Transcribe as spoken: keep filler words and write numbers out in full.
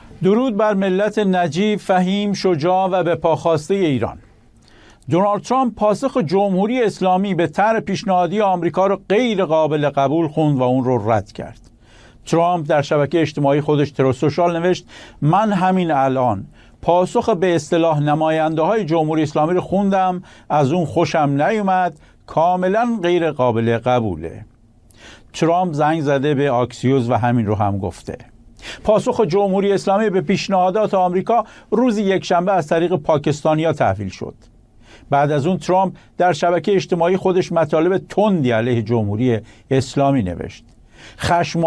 درود بر ملت نجیب، فهیم، شجاع و به پاخواسته ایران. دونالد ترامپ پاسخ جمهوری اسلامی به طرح پیشنهادی آمریکا را غیر قابل قبول خوند و اون رو رد کرد. ترامپ در شبکه اجتماعی خودش ترو سوشال نوشت: من همین الان پاسخ به اصطلاح نماینده های جمهوری اسلامی رو خوندم، از اون خوشم نیومد، کاملا غیر قابل قبوله. ترامپ زنگ زده به آکسیوس و همین رو هم گفته. پاسخ جمهوری اسلامی به پیشنهادات آمریکا روز یکشنبه از طریق پاکستانیا تحویل شد. بعد از اون ترامپ در شبکه اجتماعی خودش مطالب تندی علیه جمهوری اسلامی نوشت. خشم